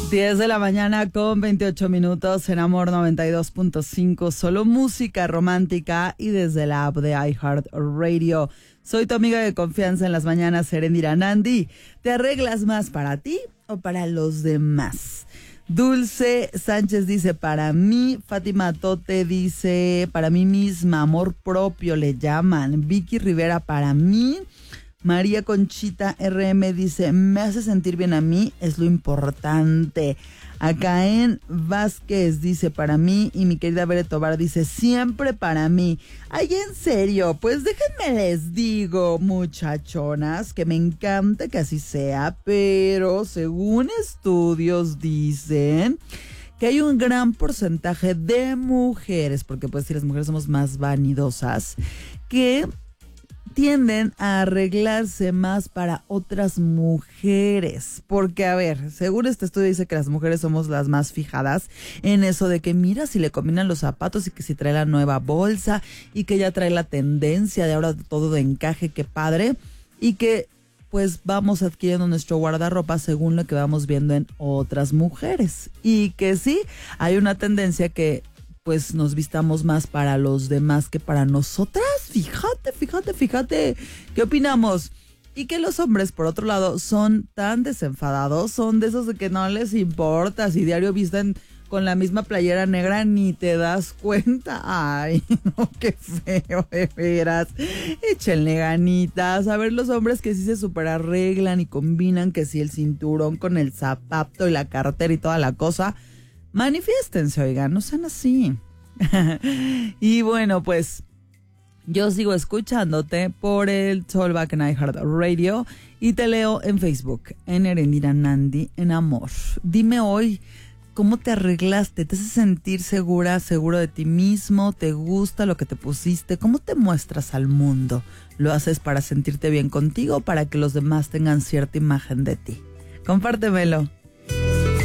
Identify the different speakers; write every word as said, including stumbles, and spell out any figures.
Speaker 1: diez de la mañana con veintiocho minutos en Amor noventa y dos punto cinco, solo música romántica y desde la app de iHeartRadio. Soy tu amiga de confianza en las mañanas, Erendira Nandi. ¿Te arreglas más para ti o para los demás? Dulce Sánchez dice, para mí. Fátima Tote dice, para mí misma, amor propio le llaman. Vicky Rivera, para mí. María Conchita R M dice, me hace sentir bien a mí, es lo importante. Acaén Vázquez dice, para mí. Y mi querida Bere Tobar dice, siempre para mí. Ay, en serio, pues déjenme les digo, muchachonas, que me encanta que así sea, pero según estudios dicen que hay un gran porcentaje de mujeres, porque pues si las mujeres somos más vanidosas, que tienden a arreglarse más para otras mujeres. Porque, a ver, según este estudio dice que las mujeres somos las más fijadas en eso de que mira si le combinan los zapatos y que si trae la nueva bolsa y que ya trae la tendencia de ahora todo de encaje, qué padre. Y que pues vamos adquiriendo nuestro guardarropa según lo que vamos viendo en otras mujeres. Y que sí, hay una tendencia que pues nos vistamos más para los demás que para nosotras. Fíjate, fíjate, fíjate. ¿Qué opinamos? Y que los hombres, por otro lado, son tan desenfadados, son de esos de que no les importa si diario visten con la misma playera negra, ni te das cuenta. Ay, no, qué feo, de veras. Échenle ganitas. A ver, los hombres que sí se super arreglan y combinan, que sí el cinturón con el zapato y la cartera y toda la cosa. Manifiéstense, oigan, no sean así. Y bueno, pues yo sigo escuchándote por el Talkback en iHeartRadio y te leo en Facebook, en Erendira Nandi, en Amor. Dime hoy, ¿cómo te arreglaste? ¿Te hace sentir segura, seguro de ti mismo? ¿Te gusta lo que te pusiste? ¿Cómo te muestras al mundo? ¿Lo haces para sentirte bien contigo o para que los demás tengan cierta imagen de ti? Compártemelo.